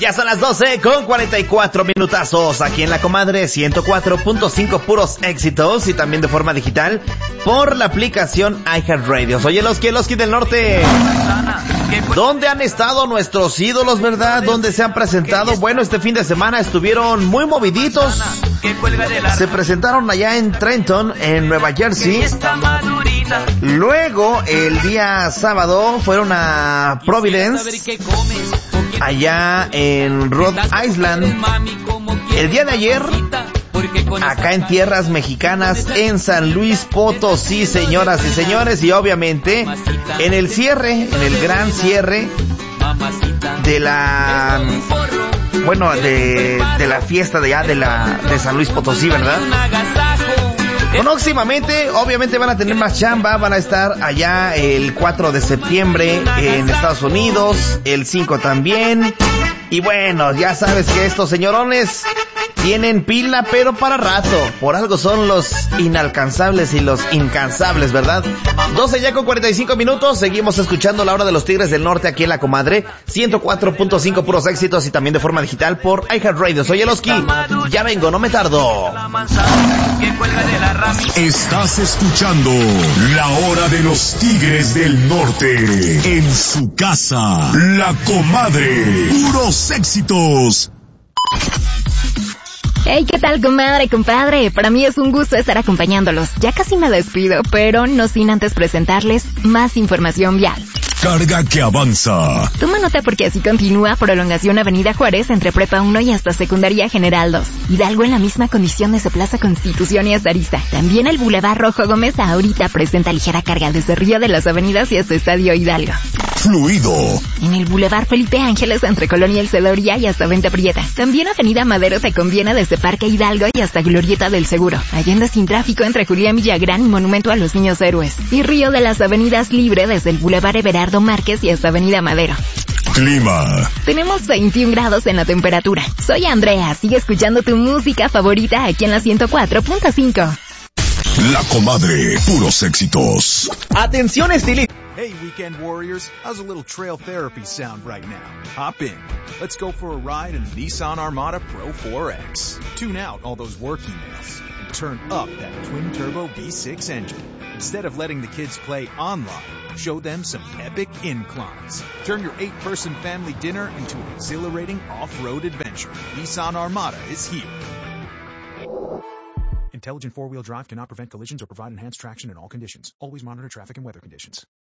Ya son las 12:44 minutazos aquí en La Comadre 104.5 puros éxitos y también de forma digital por la aplicación iHeartRadio. Oye, los Kieloski del Norte, ¿dónde han estado nuestros ídolos, verdad? ¿Dónde se han presentado? Bueno, este fin de semana estuvieron muy moviditos. Se presentaron allá en Trenton, en Nueva Jersey. Luego, el día sábado, fueron a Providence, allá en Rhode Island. El día de ayer, acá en tierras mexicanas, en San Luis Potosí, señoras y señores. Y obviamente, en el cierre, en el gran cierre de la... Bueno, de la fiesta de allá de San Luis Potosí, ¿verdad? Próximamente, obviamente van a tener más chamba, van a estar allá el 4 de septiembre en Estados Unidos, el 5 también. Y bueno, ya sabes que estos señorones tienen pila, pero para rato. Por algo son los inalcanzables y los incansables, ¿verdad? 12 ya con 45 minutos. Seguimos escuchando La Hora de los Tigres del Norte aquí en La Comadre 104.5 puros éxitos y también de forma digital por iHeartRadio. Soy Eloski. Ya vengo, no me tardo. Estás escuchando La Hora de los Tigres del Norte en su casa. La Comadre. Puros éxitos. Hey, ¿qué tal, comadre, compadre? Para mí es un gusto estar acompañándolos. Ya casi me despido, pero no sin antes presentarles más información vial. Carga que avanza. Toma nota porque así continúa prolongación Avenida Juárez entre Prepa 1 y hasta Secundaria General 2. Hidalgo en la misma condición desde Plaza Constitución y hasta Arista. También el Boulevard Rojo Gómez ahorita presenta ligera carga desde Río de las Avenidas y hasta Estadio Hidalgo. Fluido. En el Boulevard Felipe Ángeles entre Colonia El Cedoria y hasta Venta Prieta. También Avenida Madero te conviene desde Parque Hidalgo y hasta Glorieta del Seguro. Allende sin tráfico entre Julián Villagrán y Monumento a los Niños Héroes. Y Río de las Avenidas libre desde el Boulevard Everardo Márquez y hasta Avenida Madero. Clima. Tenemos 21 grados en la temperatura. Soy Andrea, sigue escuchando tu música favorita aquí en la 104.5. La Comadre, puros éxitos. Atención, estilista. Hey, weekend warriors, how's a little trail therapy sound right now? Hop in. Let's go for a ride in the Nissan Armada Pro 4X. Tune out all those work emails and turn up that twin-turbo V6 engine. Instead of letting the kids play online, show them some epic inclines. Turn your 8-person family dinner into an exhilarating off-road adventure. Nissan Armada is here. Intelligent four-wheel drive cannot prevent collisions or provide enhanced traction in all conditions. Always monitor traffic and weather conditions.